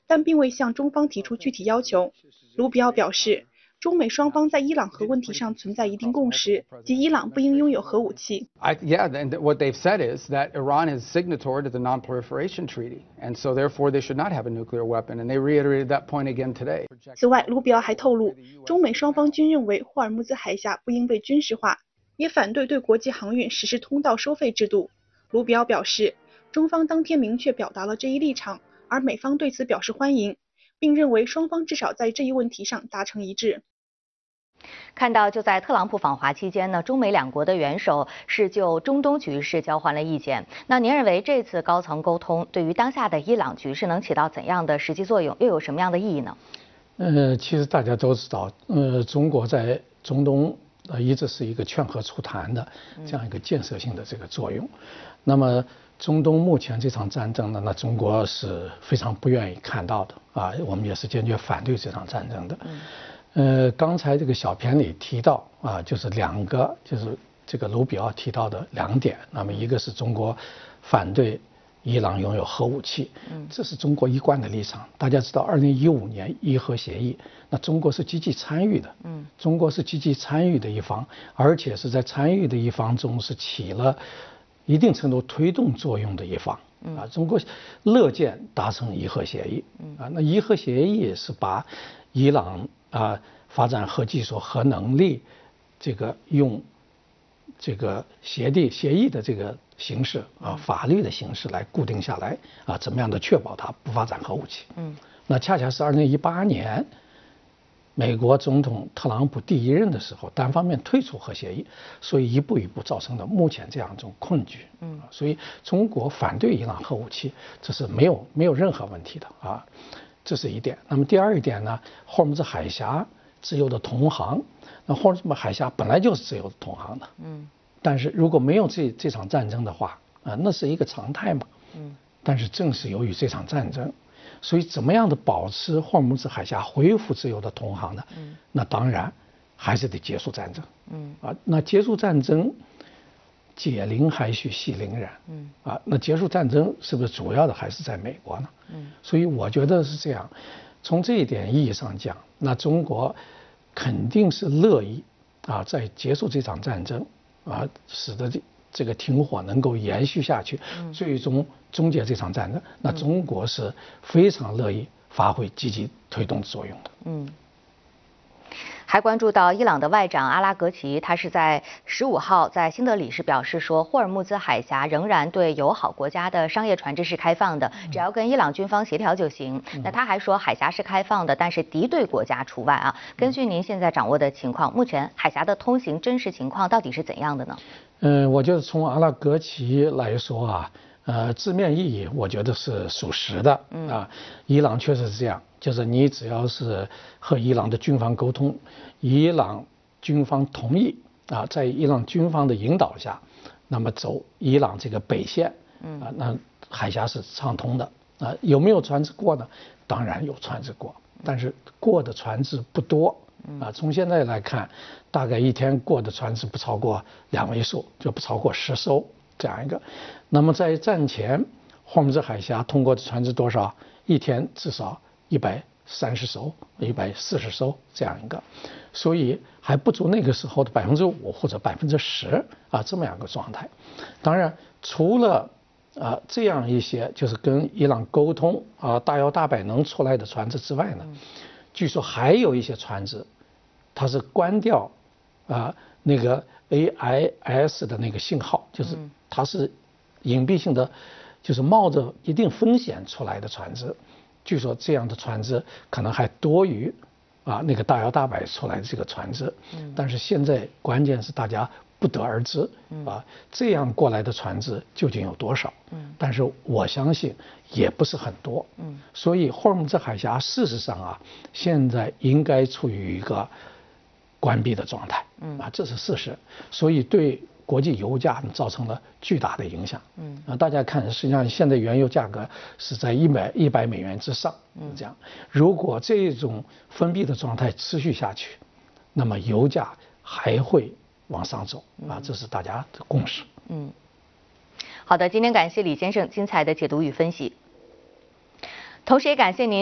但并未向中方提出具体要求。卢比奥表示，中美双方在伊朗核问题上存在一定共识，即伊朗不应拥有核武器。 Yeah, and what they've said is that Iran is signatory to the Non-Proliferation Treaty, and so therefore they should not have a nuclear weapon, and they reiterated that point again today. 此外，卢比奥还透露，中美双方均认为霍尔木兹海峡不应被军事化，也反对对国际航运实施通道收费制度。卢比奥表示，中方当天明确表达了这一立场，而美方对此表示欢迎，并认为双方至少在这一问题上达成一致。 看到就在特朗普访华期间呢，中美两国的元首是就中东局势交换了意见。那您认为这次高层沟通对于当下的伊朗局势能起到怎样的实际作用，又有什么样的意义呢？ 其实大家都知道，中国在中东一直是一个劝和促谈的这样一个建设性的这个作用。那么中东目前这场战争呢，那中国是非常不愿意看到的啊，我们也是坚决反对这场战争的。刚才这个小片里提到啊，就是两个，就是这个卢比奥提到的2点。那么一个是中国反对伊朗拥有核武器，这是中国一贯的立场。大家知道，2015年伊核协议，那中国是积极参与的，中国是积极参与的一方，而且是在参与的一方中是起了一定程度推动作用的一方。啊，中国乐见达成伊核协议。啊，那伊核协议是把伊朗发展核技术、核能力，这个用这个协议的这个形式法律的形式来固定下来啊，怎么样的确保它不发展核武器？那恰恰是2018年美国总统特朗普第1任的时候单方面退出核协议，所以一步一步造成了目前这样一种困局。所以中国反对伊朗核武器，这是没有任何问题的啊。这是一点。那么第2点呢，霍尔木兹海峡自由的通航，那霍尔木兹海峡本来就是自由的通航的。但是如果没有这场战争的话，那是一个常态嘛。但是正是由于这场战争，所以怎么样的保持霍尔木兹海峡恢复自由的通航呢？那当然还是得结束战争。那结束战争，解铃还须系铃人。那结束战争是不是主要的还是在美国呢？所以我觉得是这样。从这一点意义上讲，那中国肯定是乐意在结束这场战争使得这个停火能够延续下去，最终终结这场战争。那中国是非常乐意发挥积极推动作用的。 还关注到伊朗的外长阿拉格齐，他是在15号在新德里是表示说，霍尔木兹海峡仍然对友好国家的商业船只是开放的，只要跟伊朗军方协调就行。那他还说，海峡是开放的，但是敌对国家除外啊。根据您现在掌握的情况，目前海峡的通行真实情况到底是怎样的呢？ 我觉得从阿拉格齐来说字面意义我觉得是属实的伊朗确实是这样，就是你只要是和伊朗的军方沟通，伊朗军方同意在伊朗军方的引导下，那么走伊朗这个北线那海峡是畅通的有没有船只过呢？当然有船只过，但是过的船只不多从现在来看，大概一天过的船只不超过2位数，就不超过10艘这样一个。那么在战前，霍尔木兹海峡通过的船只多少？一天至少130艘、140艘这样一个，所以还不足那个时候的5%或者10%这么样一个状态。当然，除了这样一些就是跟伊朗沟通大摇大摆能出来的船只之外呢，据说还有一些船只，它是关掉那个 AIS 的那个信号，就是它是隐蔽性的，就是冒着一定风险出来的船只。据说这样的船只可能还多于那个大摇大摆出来的这个船只。但是现在关键是大家不得而知这样过来的船只究竟有多少？但是我相信也不是很多。所以霍尔木兹海峡事实上现在应该处于一个关闭的状态这是事实。所以对国际油价造成了巨大的影响。大家看，实际上现在原油价格是在100美元之上这样。如果这种封闭的状态持续下去，那么油价还会往上走这是大家的共识。 好的，今天感谢李先生精彩的解读与分析，同时也感谢您。